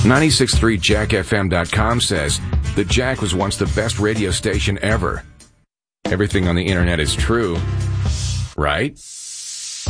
963jackfm.com says, the Jack was once the best radio station ever. Everything on the internet is true, right?